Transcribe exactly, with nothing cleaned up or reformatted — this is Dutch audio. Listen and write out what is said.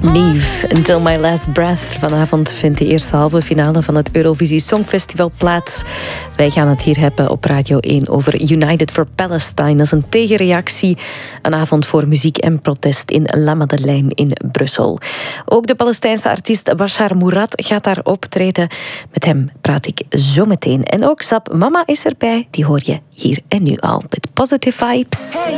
Nieve, Until My Last Breath. Vanavond vindt de eerste halve finale van het Eurovisie Songfestival plaats. Wij gaan het hier hebben op Radio één over United for Palestine. Dat is een tegenreactie. Een avond voor muziek en protest in La Madeleine in Brussel. Ook de Palestijnse artiest Bashar Murad gaat daar optreden. Met hem praat ik zo meteen. En ook Sap Mama is erbij. Die hoor je hier en nu al met Positive Vibes.